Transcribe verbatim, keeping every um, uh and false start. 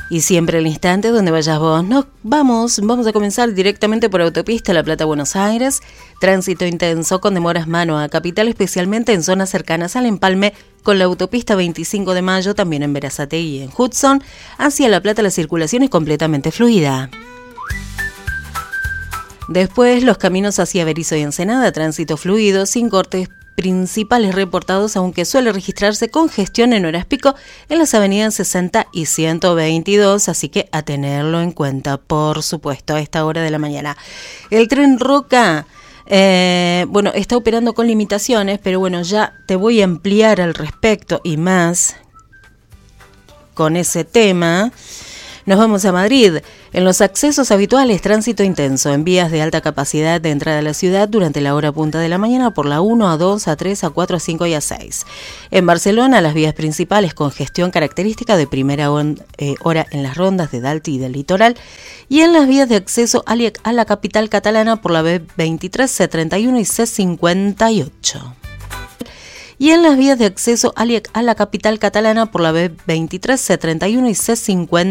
Y siempre al instante donde vayas vos. Nos vamos, vamos a comenzar directamente por autopista La Plata-Buenos Aires. Tránsito intenso con demoras mano a Capital, especialmente en zonas cercanas al empalme con la autopista veinticinco de mayo, también en Berazategui y en Hudson. Hacia La Plata la circulación es completamente fluida. Después los caminos hacia Berisso y Ensenada, tránsito fluido, sin cortes principales reportados, aunque suele registrarse congestión en horas pico en las avenidas sesenta y ciento veintidós, así que a tenerlo en cuenta, por supuesto, a esta hora de la mañana. El tren Roca, eh, bueno, está operando con limitaciones, pero bueno, ya te voy a ampliar al respecto y más con ese tema. Nos vamos a Madrid. En los accesos habituales, tránsito intenso en vías de alta capacidad de entrada a la ciudad durante la hora punta de la mañana por la uno, A dos, A tres, A cuatro, A cinco y A seis. En Barcelona, las vías principales con gestión característica de primera on, eh, hora en las rondas de Dalti y del Litoral, y en las vías de acceso a la capital catalana por la B veintitrés, C treinta y uno y C cincuenta y ocho. Y en las vías de acceso a la capital catalana por la B veintitrés, C treinta y uno y C cincuenta y ocho.